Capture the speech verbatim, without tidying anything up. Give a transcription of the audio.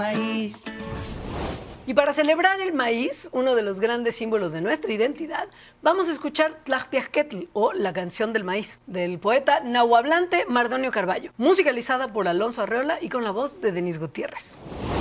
Maíz. Y para celebrar el maíz, uno de los grandes símbolos de nuestra identidad, vamos a escuchar Tlajpiasquetl, o La canción del maíz, del poeta nahuablante Mardonio Carballo, musicalizada por Alonso Arreola y con la voz de Denis Gutiérrez.